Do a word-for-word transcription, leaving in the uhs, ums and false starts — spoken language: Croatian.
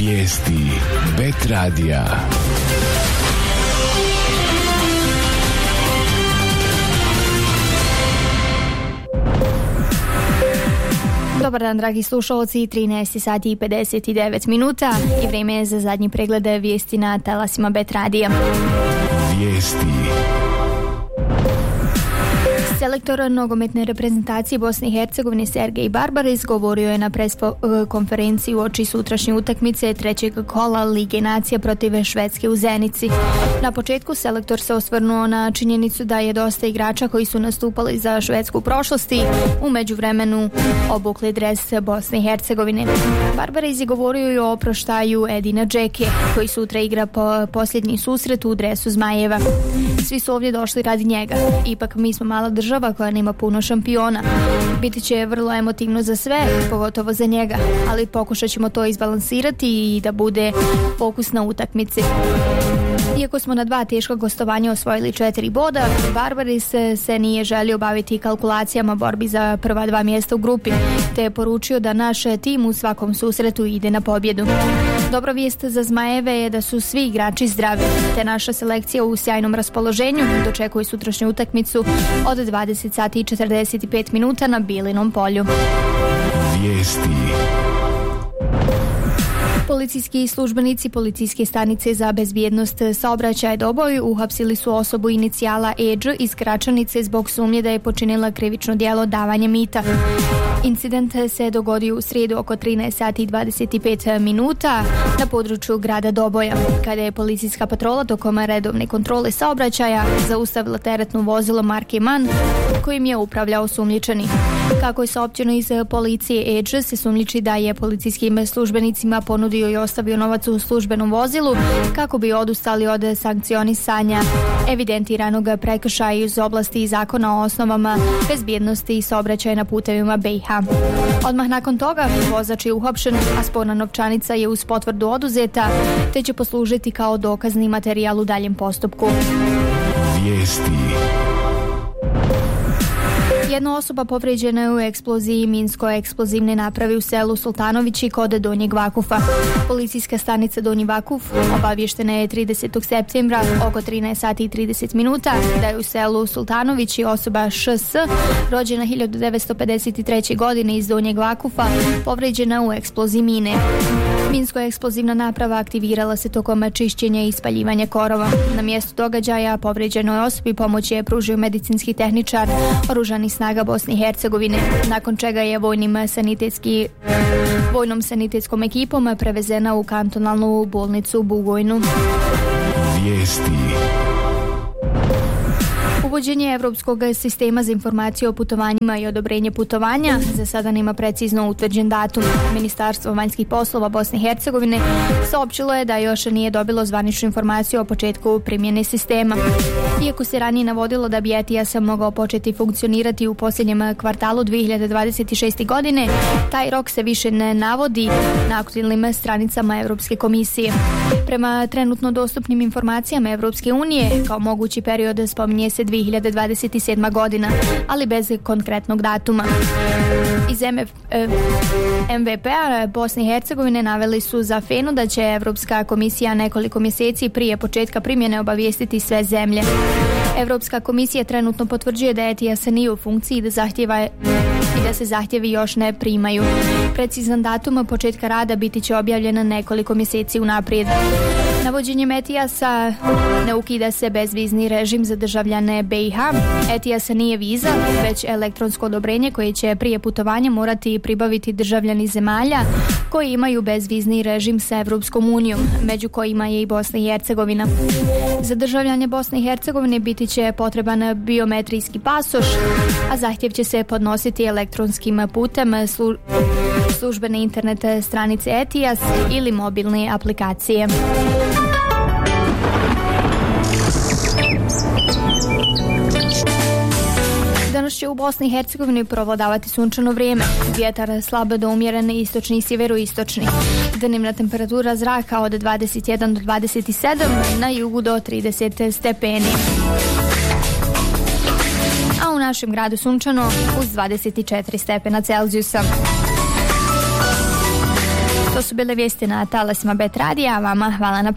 Vijesti Bet radija. Dobar dan, dragi slušalci, trinaest sati i pedeset devet minuta i vrijeme je za zadnji pregled vijesti na talasima Bet radija. Vijesti. Selektor nogometne reprezentacije Bosne i Hercegovine Sergej Barbaris govorio je na pres konferenciji uoči sutrašnje utakmice trećeg kola Lige nacija protiv Švedske u Zenici. Na početku selektor se osvrnuo na činjenicu da je dosta igrača koji su nastupali za Švedsku u prošlosti u međuvremenu obukli dres Bosne i Hercegovine. Barbaris je govorio i o oproštaju Edina Džeke, koji sutra igra po posljednji susret u dresu Zmajeva. Svi su ovdje došli radi njega. Ipak mi smo mala država koja nema puno šampiona. Biti će vrlo emotivno za sve, pogotovo za njega, ali pokušat ćemo to izbalansirati i da bude fokus na utakmici. Iako smo na dva teška gostovanja osvojili četiri boda, Barbaris se nije želio baviti kalkulacijama borbi za prva dva mjesta u grupi, te je poručio da naš tim u svakom susretu ide na pobjedu. Dobra vijest za Zmajeve je da su svi igrači zdravi, te naša selekcija u sjajnom raspoloženju dočekuje sutrašnju utakmicu od dvadeset sati i četrdeset pet minuta na Bilinom polju. Vijesti. Policijski službenici policijske stanice za bezbjednost saobraćaja Doboj uhapsili su osobu inicijala E Đ iz Gračanice zbog sumnje da je počinila krivično djelo davanja mita. Incident se dogodio u srijedu oko trinaest sati i dvadeset pet minuta na području grada Doboja, kada je policijska patrola tokom redovne kontrole saobraćaja zaustavila teretno vozilo marke MAN kojim je upravljao sumnjičani. Kako je saopćeno iz policije, E Đ se sumnjiči da je policijskim službenicima ponudio i ostavio novac u službenom vozilu kako bi odustali od sankcionisanja evidentiranog prekršaja iz oblasti zakona o osnovama bezbjednosti i saobraćaja na putevima B i H. Odmah nakon toga vozač je uhapšen, a sporna novčanica je uz potvrdu oduzeta, te će poslužiti kao dokazni materijal u daljem postupku. Vijesti. Jedna osoba povrijeđena je u eksploziji minsko-eksplozivne naprave u selu Sultanovići kod Donjeg Vakufa. Policijska stanica Donji Vakuf obavještena je tridesetog septembra oko trinaest sati i trideset minuta da je u selu Sultanovići osoba Š S rođena hiljadu devetsto pedeset treće. godine iz Donjeg Vakufa povrijeđena u eksploziji mine. Minsko-eksplozivna naprava aktivirala se tokom čišćenja i ispaljivanja korova. Na mjestu događaja povrijeđenoj osobi pomoć je pružio medicinski tehničar oružanih snaga Bosne i Hercegovine, nakon čega je vojnim sanitetski, vojnom sanitetskom ekipom prevezena u kantonalnu bolnicu u Bugojnu. Vijesti. Uvođenje Evropskog sistema za informacije o putovanjima i odobrenje putovanja za sada nema precizno utvrđen datum. Ministarstvo vanjskih poslova Bosne i Hercegovine saopćilo je da još nije dobilo zvaničnu informaciju o početku primjene sistema. Iako se ranije navodilo da bi E T I A S mogao početi funkcionirati u posljednjem kvartalu dvije hiljade dvadeset šeste. godine, taj rok se više ne navodi na aktualnim stranicama Evropske komisije. Prema trenutno dostupnim informacijama Evropske unije, kao mogući period spominje se dvije hiljade dvadeset sedma. godina, ali bez konkretnog datuma. Iz M V P-a Bosne i Hercegovine naveli su za F E N U da će Evropska komisija nekoliko mjeseci prije početka primjene obavijestiti sve zemlje. Evropska komisija trenutno potvrđuje da E T I A S nije u funkciji da zahtjeva i da se zahtjevi još ne primaju. Precizan datum početka rada biti će objavljen nekoliko mjeseci unaprijed. Navođenjem E T I A S-a ne ukida se bezvizni režim za državljane B i H. E T I A S nije viza, već elektronsko odobrenje koje će prije putovanja morati pribaviti državljani zemalja koji imaju bezvizni režim sa Evropskom unijom, među kojima je i Bosna i Hercegovina. Za državljane Bosne i Hercegovine biti će potreban biometrijski pasoš, a zahtjev će se podnositi elektronskim putem slu- službene internet stranice E T I A S ili mobilne aplikacije. Danas će u Bosni i Hercegovini provladavati sunčano vrijeme. Vjetar slab do umjeren istočni i sjeveroistočni. Dnevna temperatura zraka od dvadeset jedan do dvadeset sedam, na jugu do trideset stepeni. A u našem gradu sunčano uz dvadeset četiri stepena Celzijusa. To su bile vijesti na talasima Bet radija, a vama hvala na